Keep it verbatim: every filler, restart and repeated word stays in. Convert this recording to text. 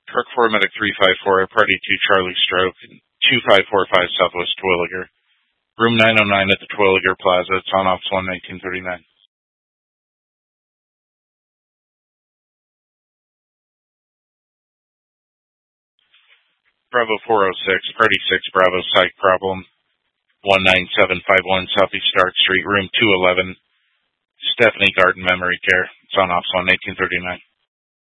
Kirk four, Medic three five four, Party two, Charlie Stroke, two five four five Southwest Terwilliger. Room nine oh nine at the Terwilliger Plaza. It's on Ops one, nineteen thirty-nine. Bravo four oh six, Party six, Bravo Psych Problem. one nine seven five one Southeast Stark Street, Room two eleven. Stephanie Garden Memory Care. It's on Ops one, nineteen thirty-nine.